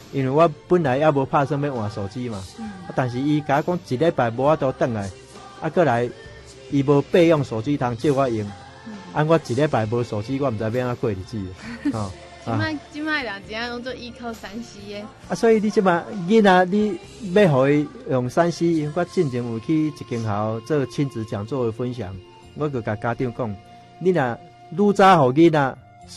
因为我本来也无拍算要换手机嘛，但是伊甲我讲一礼拜无法度转来，过来伊无备用手机通借我用，我一礼拜无手机，我毋知要安过日子哦。 即摆人真拢做依靠3C的。 所以你即摆囡仔，你要互伊用3C，因为我进前有去一间校做亲子讲座的分享，我就甲家长讲，你若愈早互囡仔